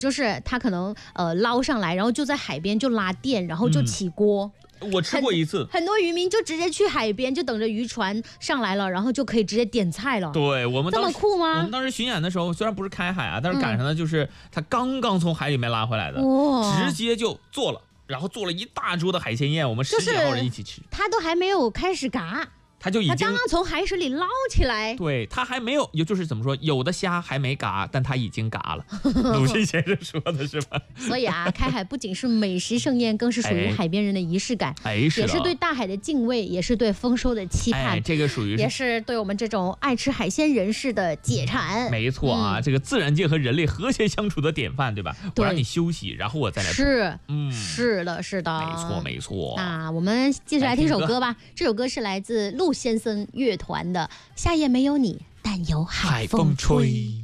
就是他可能捞上来，然后就在海边就拉电，然后就起锅。 我吃过一次， 很多渔民就直接去海边，就等着渔船上来了，然后就可以直接点菜了。 对，我们这么酷吗？ 我们当时巡演的时候，虽然不是开海啊，但是赶上的就是他刚刚从海里面拉回来的，直接就做了，然后做了一大桌的海鲜宴，我们10几号人一起吃。 他都还没有开始嘎。 他就已经刚刚从海水里捞起来， 对，他还没有，就是怎么说，有的虾还没嘎，但他已经嘎了。鲁迅先生说的是吧？ 所以啊，开海不仅是美食盛宴，更是属于海边人的仪式感， 也是对大海的敬畏，也是对丰收的期盼。 这个属于也是对我们这种爱吃海鲜人士的解馋。 没错啊，这个自然界和人类和谐相处的典范，对吧？我让你休息，然后我再来。 是的，是的， 没错。 那我们继续来听首歌吧。这首歌是来自陆先生乐团的《夏夜没有你，但有海风吹》。